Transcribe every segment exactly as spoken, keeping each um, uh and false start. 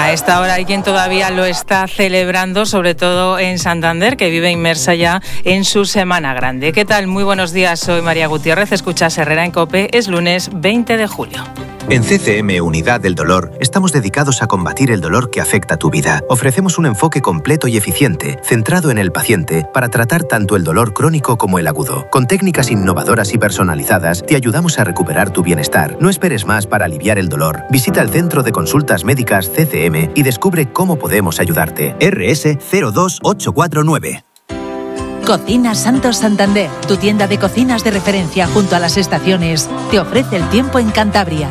A esta hora hay quien todavía lo está celebrando, sobre todo en Santander, que vive inmersa ya en su Semana Grande. ¿Qué tal? Muy buenos días, soy María Gutiérrez, escuchas Herrera en COPE, es lunes veinte de julio. En C C M Unidad del Dolor estamos dedicados a combatir el dolor que afecta tu vida. Ofrecemos un enfoque completo y eficiente, centrado en el paciente, para tratar tanto el dolor crónico como el agudo. Con técnicas innovadoras y personalizadas, te ayudamos a recuperar tu bienestar. No esperes más para aliviar el dolor. Visita el Centro de Consultas Médicas C C M y descubre cómo podemos ayudarte. R S cero dos ocho cuatro nueve. Cocina Santos Santander, tu tienda de cocinas de referencia junto a las estaciones, te ofrece el tiempo en Cantabria.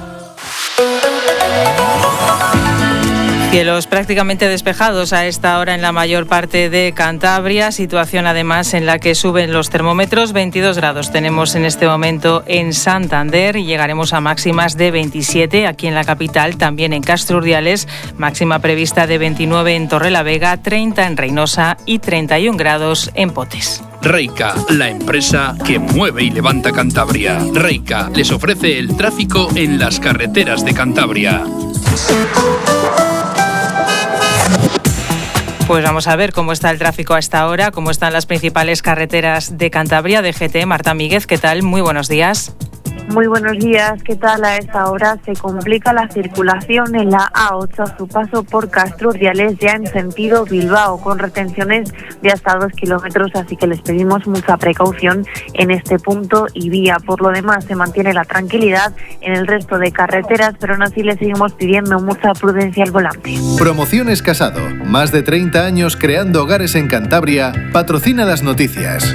Cielos prácticamente despejados a esta hora en la mayor parte de Cantabria, situación además en la que suben los termómetros. veintidós grados tenemos en este momento en Santander y llegaremos a máximas de veintisiete aquí en la capital, también en Castro Urdiales, máxima prevista de veintinueve en Torrelavega, treinta en Reynosa y treinta y un grados en Potes. Reica, la empresa que mueve y levanta Cantabria. Reica les ofrece el tráfico en las carreteras de Cantabria. Pues vamos a ver cómo está el tráfico a esta hora, cómo están las principales carreteras de Cantabria. D G T, Marta Míguez, ¿qué tal? Muy buenos días. Muy buenos días, ¿qué tal? A esta hora se complica la circulación en la A ocho a su paso por Castro Urdiales, ya en sentido Bilbao, con retenciones de hasta dos kilómetros, así que les pedimos mucha precaución en este punto y vía. Por lo demás, se mantiene la tranquilidad en el resto de carreteras, pero aún así les seguimos pidiendo mucha prudencia al volante. Promociones Casado, más de treinta años creando hogares en Cantabria, patrocina las noticias.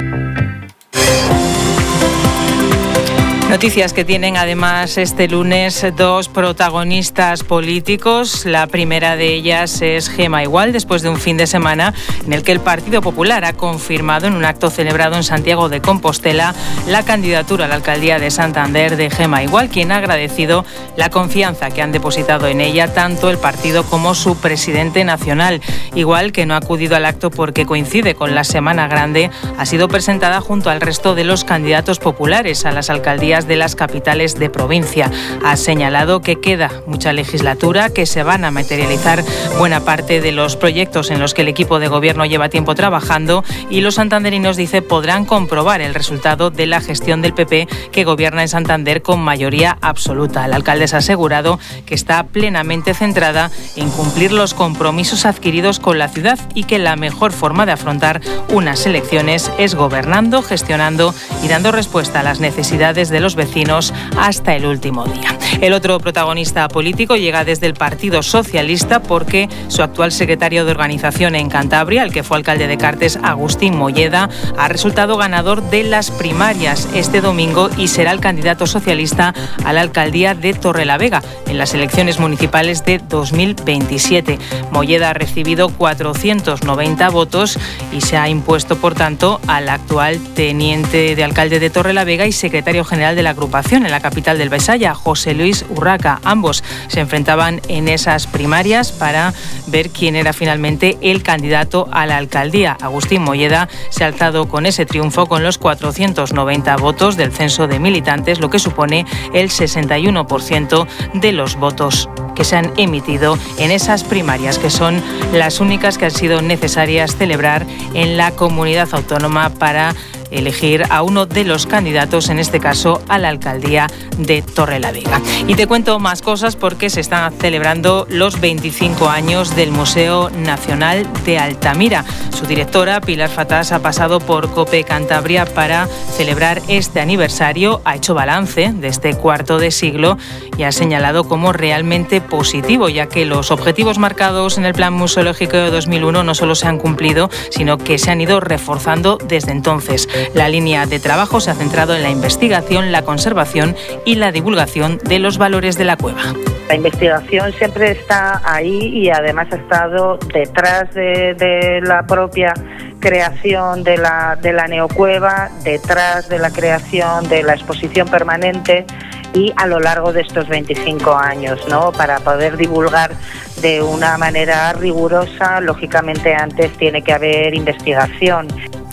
Noticias que tienen además este lunes dos protagonistas políticos. La primera de ellas es Gema Igual, después de un fin de semana en el que el Partido Popular ha confirmado en un acto celebrado en Santiago de Compostela la candidatura a la alcaldía de Santander de Gema Igual, quien ha agradecido la confianza que han depositado en ella tanto el partido como su presidente nacional. Igual, que no ha acudido al acto porque coincide con la Semana Grande, ha sido presentada junto al resto de los candidatos populares a las alcaldías de las capitales de provincia. Ha señalado que queda mucha legislatura, que se van a materializar buena parte de los proyectos en los que el equipo de gobierno lleva tiempo trabajando y los santanderinos, dice, podrán comprobar el resultado de la gestión del P P que gobierna en Santander con mayoría absoluta. La alcaldesa ha asegurado que está plenamente centrada en cumplir los compromisos adquiridos con la ciudad y que la mejor forma de afrontar unas elecciones es gobernando, gestionando y dando respuesta a las necesidades de los vecinos hasta el último día. El otro protagonista político llega desde el Partido Socialista porque su actual secretario de organización en Cantabria, el que fue alcalde de Cartes, Agustín Molleda, ha resultado ganador de las primarias este domingo y será el candidato socialista a la alcaldía de Torrelavega en las elecciones municipales de dos mil veintisiete. Molleda ha recibido cuatrocientos noventa votos y se ha impuesto, por tanto, al actual teniente de alcalde de Torrelavega y secretario general de la agrupación en la capital del Besaya, José Luis Urraca. Ambos se enfrentaban en esas primarias para ver quién era finalmente el candidato a la alcaldía. Agustín Molleda se ha alzado con ese triunfo con los cuatrocientos noventa votos del censo de militantes, lo que supone el sesenta y uno por ciento de los votos que se han emitido en esas primarias, que son las únicas que han sido necesarias celebrar en la comunidad autónoma para elegir a uno de los candidatos, en este caso a la alcaldía de Torrelavega. Y te cuento más cosas porque se están celebrando los veinticinco años del Museo Nacional de Altamira. Su directora, Pilar Fatás, ha pasado por COPE Cantabria para celebrar este aniversario. Ha hecho balance de este cuarto de siglo y ha señalado como realmente positivo, ya que los objetivos marcados en el Plan Museológico de dos mil uno no solo se han cumplido, sino que se han ido reforzando desde entonces. La línea de trabajo se ha centrado en la investigación, la conservación y la divulgación de los valores de la cueva. La investigación siempre está ahí y además ha estado detrás de, de la propia creación de la, de la neocueva, detrás de la creación de la exposición permanente y a lo largo de estos veinticinco años, ¿no? Para poder divulgar de una manera rigurosa, lógicamente antes tiene que haber investigación.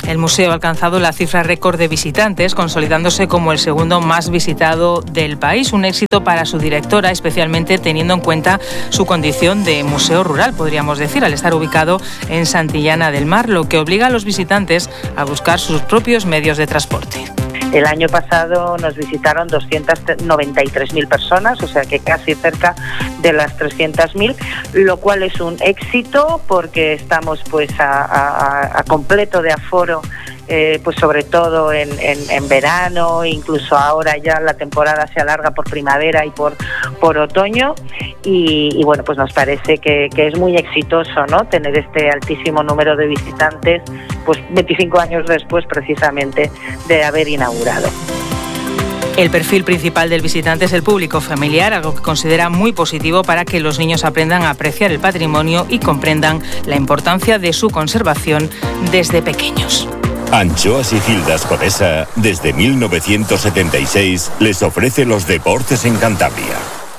El museo ha alcanzado la cifra récord de visitantes, consolidándose como el segundo más visitado del país. Un éxito para su directora, especialmente teniendo en cuenta su condición de museo rural, podríamos decir, al estar ubicado en Santillana del Mar, lo que obliga a los visitantes a buscar sus propios medios de transporte. El año pasado nos visitaron doscientas noventa y tres mil personas, o sea que casi cerca de las trescientas mil, lo cual es un éxito porque estamos pues a, a, a completo de aforo, eh, pues sobre todo en, en, en verano, incluso ahora ya la temporada se alarga por primavera y por, por otoño y, y bueno, pues nos parece que, que es muy exitoso, ¿no?, tener este altísimo número de visitantes pues veinticinco años después precisamente de haber inaugurado. El perfil principal del visitante es el público familiar, algo que considera muy positivo para que los niños aprendan a apreciar el patrimonio y comprendan la importancia de su conservación desde pequeños. Anchoas y Gildas Codesa, desde mil novecientos setenta y seis, les ofrece los deportes en Cantabria.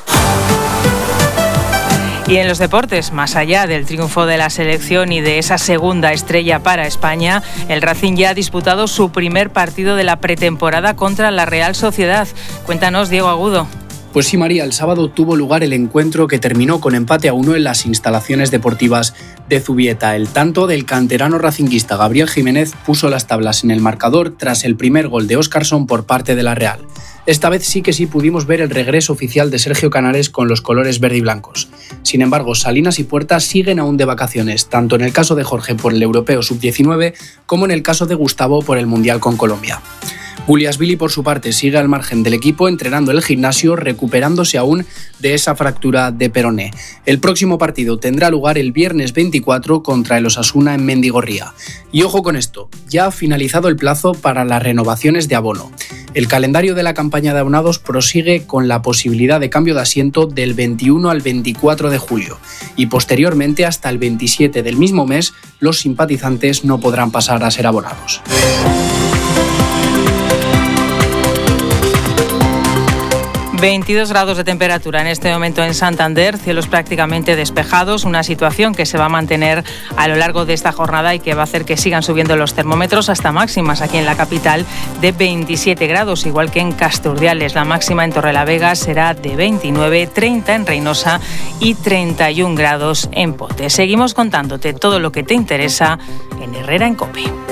Y en los deportes, más allá del triunfo de la selección y de esa segunda estrella para España, el Racing ya ha disputado su primer partido de la pretemporada contra la Real Sociedad. Cuéntanos, Diego Agudo. Pues sí, María, el sábado tuvo lugar el encuentro que terminó con empate a uno en las instalaciones deportivas de Zubieta. El tanto del canterano racinguista Gabriel Jiménez puso las tablas en el marcador tras el primer gol de Óscarson por parte de la Real. Esta vez sí que sí pudimos ver el regreso oficial de Sergio Canales con los colores verde y blancos. Sin embargo, Salinas y Puerta siguen aún de vacaciones, tanto en el caso de Jorge por el Europeo sub diecinueve como en el caso de Gustavo por el Mundial con Colombia. Guliasvili, por su parte, sigue al margen del equipo entrenando en el gimnasio, recuperándose aún de esa fractura de peroné. El próximo partido tendrá lugar el viernes veinticuatro contra el Osasuna en Mendigorría. Y ojo con esto, ya ha finalizado el plazo para las renovaciones de abono. El calendario de la campaña de abonados prosigue con la posibilidad de cambio de asiento del veintiuno al veinticuatro de julio y posteriormente hasta el veintisiete del mismo mes los simpatizantes no podrán pasar a ser abonados. veintidós grados de temperatura en este momento en Santander, cielos prácticamente despejados, una situación que se va a mantener a lo largo de esta jornada y que va a hacer que sigan subiendo los termómetros hasta máximas aquí en la capital de veintisiete grados, igual que en Casturdiales. La máxima en Torrelavega será de veintinueve, treinta en Reynosa y treinta y un grados en Pote. Seguimos contándote todo lo que te interesa en Herrera en COPE.